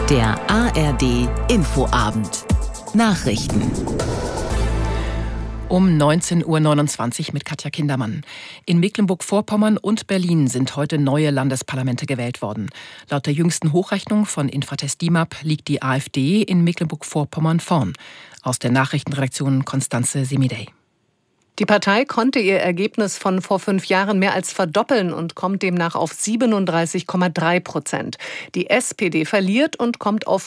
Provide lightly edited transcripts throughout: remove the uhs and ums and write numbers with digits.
Der ARD Infoabend. Nachrichten. Um 19.29 Uhr mit Katja Kindermann. In Mecklenburg-Vorpommern und Berlin sind heute neue Landesparlamente gewählt worden. Laut der jüngsten Hochrechnung von Infratest DIMAP liegt die AfD in Mecklenburg-Vorpommern vorn. Aus der Nachrichtenredaktion Constanze Semidey. Die Partei konnte ihr Ergebnis von vor 5 Jahren mehr als verdoppeln und kommt demnach auf 37,3%. Die SPD verliert und kommt auf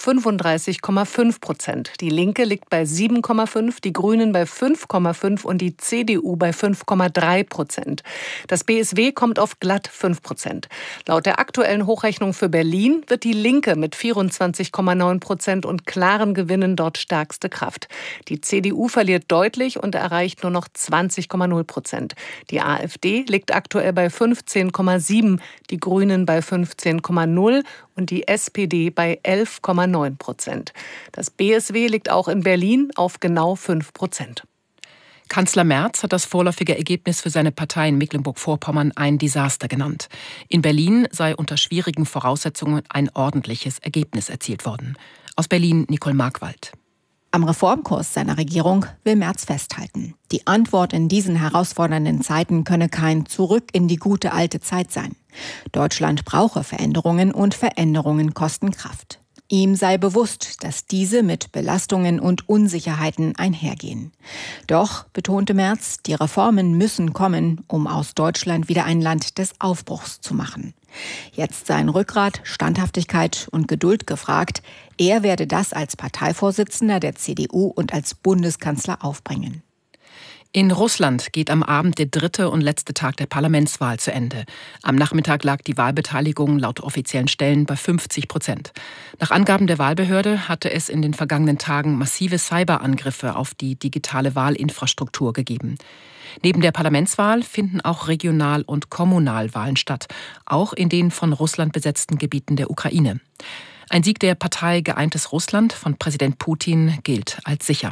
35,5%. Die Linke liegt bei 7,5%, die Grünen bei 5,5% und die CDU bei 5,3%. Das BSW kommt auf glatt 5%. Laut der aktuellen Hochrechnung für Berlin wird die Linke mit 24,9% und klaren Gewinnen dort stärkste Kraft. Die CDU verliert deutlich und erreicht nur noch 20,0%. Die AfD liegt aktuell bei 15,7%, die Grünen bei 15,0% und die SPD bei 11,9%. Das BSW liegt auch in Berlin auf genau 5%. Kanzler Merz hat das vorläufige Ergebnis für seine Partei in Mecklenburg-Vorpommern ein Desaster genannt. In Berlin sei unter schwierigen Voraussetzungen ein ordentliches Ergebnis erzielt worden. Aus Berlin Nicole Markwald. Am Reformkurs seiner Regierung will Merz festhalten. Die Antwort in diesen herausfordernden Zeiten könne kein Zurück in die gute alte Zeit sein. Deutschland brauche Veränderungen und Veränderungen kosten Kraft. Ihm sei bewusst, dass diese mit Belastungen und Unsicherheiten einhergehen. Doch, betonte Merz, die Reformen müssen kommen, um aus Deutschland wieder ein Land des Aufbruchs zu machen. Jetzt seien Rückgrat, Standhaftigkeit und Geduld gefragt. Er werde das als Parteivorsitzender der CDU und als Bundeskanzler aufbringen. In Russland geht am Abend der 3. und letzte Tag der Parlamentswahl zu Ende. Am Nachmittag lag die Wahlbeteiligung laut offiziellen Stellen bei 50%. Nach Angaben der Wahlbehörde hatte es in den vergangenen Tagen massive Cyberangriffe auf die digitale Wahlinfrastruktur gegeben. Neben der Parlamentswahl finden auch Regional- und Kommunalwahlen statt, auch in den von Russland besetzten Gebieten der Ukraine. Ein Sieg der Partei Geeintes Russland von Präsident Putin gilt als sicher.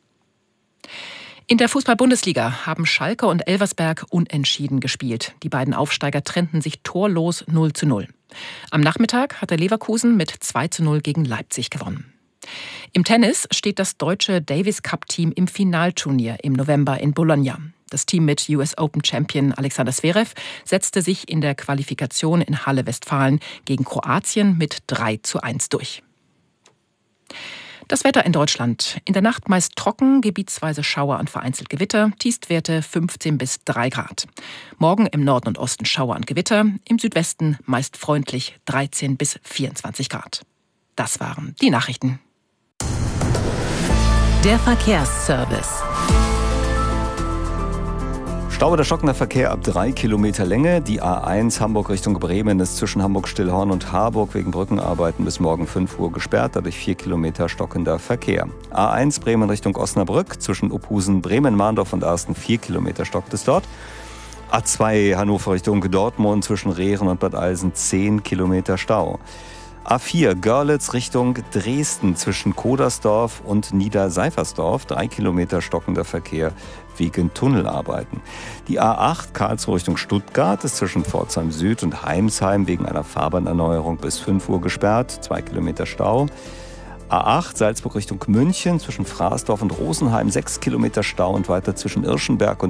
In der Fußball-Bundesliga haben Schalke und Elversberg unentschieden gespielt. Die beiden Aufsteiger trennten sich torlos 0:0. Am Nachmittag hatte Leverkusen mit 2:0 gegen Leipzig gewonnen. Im Tennis steht das deutsche Davis-Cup-Team im Finalturnier im November in Bologna. Das Team mit US-Open-Champion Alexander Zverev setzte sich in der Qualifikation in Halle Westfalen gegen Kroatien mit 3:1 durch. Das Wetter in Deutschland. In der Nacht meist trocken, gebietsweise Schauer und vereinzelt Gewitter, Tiefstwerte 15 bis 3 Grad. Morgen im Norden und Osten Schauer und Gewitter, im Südwesten meist freundlich 13 bis 24 Grad. Das waren die Nachrichten. Der Verkehrsservice. Stau oder stockender Verkehr ab 3 Kilometer Länge. Die A1 Hamburg Richtung Bremen ist zwischen Hamburg-Stillhorn und Harburg wegen Brückenarbeiten bis morgen 5 Uhr gesperrt, dadurch 4 Kilometer stockender Verkehr. A1 Bremen Richtung Osnabrück zwischen Uphusen, Bremen-Mahndorf und Arsten 4 Kilometer stockt es dort. A2 Hannover Richtung Dortmund zwischen Rehren und Bad Eilsen 10 Kilometer Stau. A4 Görlitz Richtung Dresden zwischen Kodersdorf und Niederseifersdorf 3 Kilometer stockender Verkehr wegen Tunnelarbeiten. Die A8 Karlsruhe Richtung Stuttgart ist zwischen Pforzheim Süd und Heimsheim wegen einer Fahrbahnerneuerung bis 5 Uhr gesperrt, 2 Kilometer Stau. A8 Salzburg Richtung München zwischen Fraßdorf und Rosenheim 6 Kilometer Stau und weiter zwischen Irschenberg und